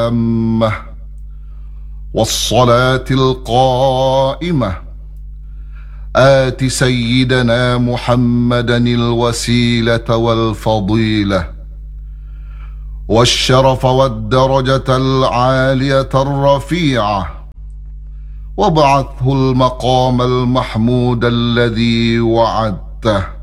التامة والصلاة القائمة آت سيدنا محمدا الوسيلة والفضيلة والشرف والدرجة العالية الرفيعة، وابعثه المقام المحمود الذي وعدته.